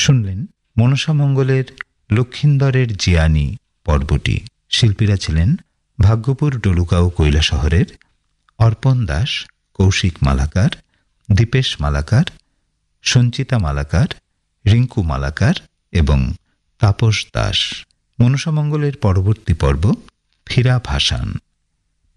শুনলেন মনসামঙ্গলের লক্ষিন্দরের জিয়ানি পর্বটি। শিল্পীরা ছিলেন ভাগ্যপুর ডলুকাও কৈলাসহরের অর্পণ দাস, কৌশিক মালাকার, দীপেশ মালাকার, সঞ্চিতা মালাকার, রিঙ্কু মালাকার এবং তাপস দাস। মনসামঙ্গলের পরবর্তী পর্ব ফিরা ভাসান।